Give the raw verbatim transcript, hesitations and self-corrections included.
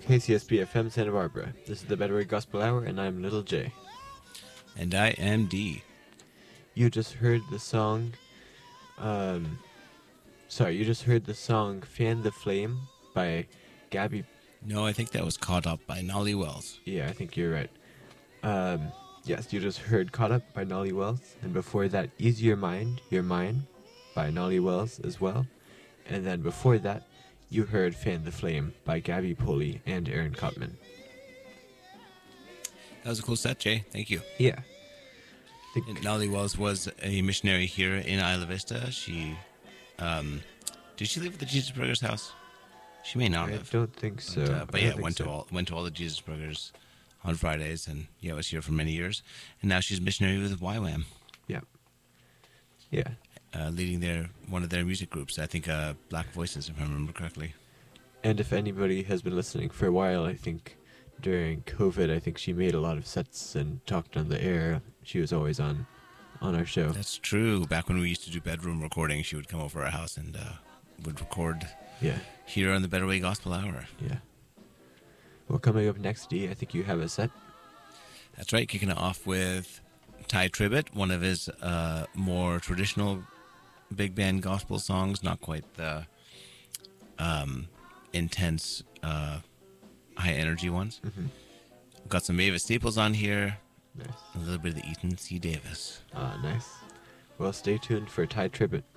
K C S B F M Santa Barbara. This is the Better Way Gospel Hour, and I'm Little J. And I am D. You just heard the song, um, sorry, you just heard the song Fan the Flame by Gabby. No, I think that was Caught Up by Nolly Wells. Yeah, I think you're right. Um, yes, you just heard Caught Up by Nolly Wells, and before that, Ease Your Mind, Your Mine by Nolly Wells as well. And then before that, you heard Fan the Flame by Gabby Pulley and Aaron Cotman. That was a cool set, Jay. Thank you. Yeah. And Nolly Wells was a missionary here in Isla Vista. She, um, did she live at the Jesus Burgers house? She may not I have. don't think so. But, uh, but I yeah, don't went think to so. all went to all the Jesus Burgers on Fridays, and yeah, was here for many years. And now she's a missionary with Y WAM. Yeah. Yeah. Uh, leading their one of their music groups. I think uh, Black Voices, if I remember correctly. And if anybody has been listening for a while, I think during COVID, I think she made a lot of sets and talked on the air. She was always on on our show. That's true. Back when we used to do bedroom recording, she would come over our house and uh, would record Yeah. here on the Better Way Gospel Hour. Yeah. Well, coming up next, D, I think you have a set. That's right. Kicking it off with Ty Tribbett, one of his uh, more traditional big band gospel songs, not quite the um, intense, uh, high energy ones. Mm-hmm. We've got some Mavis Staples on here, Nice. a little bit of the Ethan C. Davis. Ah, nice. Well, stay tuned for Ty Tribbett.